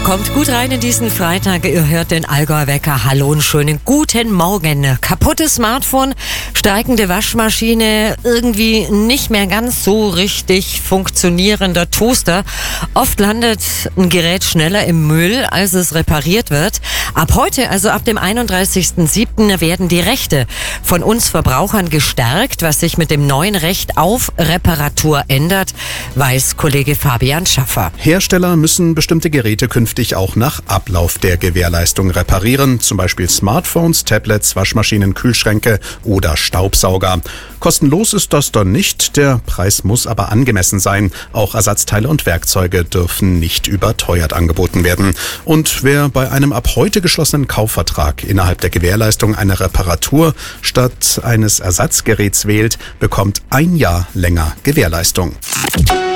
Kommt gut rein in diesen Freitag. Ihr hört den Allgäuer Wecker. Hallo und schönen guten Morgen. Kaputtes Smartphone, steigende Waschmaschine, irgendwie nicht mehr ganz so richtig funktionierender Toaster. Oft landet ein Gerät schneller im Müll, als es repariert wird. Ab heute, also ab dem 31.07., werden die Rechte von uns Verbrauchern gestärkt. Was sich mit dem neuen Recht auf Reparatur ändert, weiß Kollege Fabian Schaffer. Hersteller müssen bestimmte Geräte künftig auch nach Ablauf der Gewährleistung reparieren, zum Beispiel Smartphones, Tablets, Waschmaschinen, Kühlschränke oder Staubsauger. Kostenlos ist das dann nicht, der Preis muss aber angemessen sein. Auch Ersatzteile und Werkzeuge dürfen nicht überteuert angeboten werden. Und wer bei einem ab heute geschlossenen Kaufvertrag innerhalb der Gewährleistung eine Reparatur statt eines Ersatzgeräts wählt, bekommt ein Jahr länger Gewährleistung.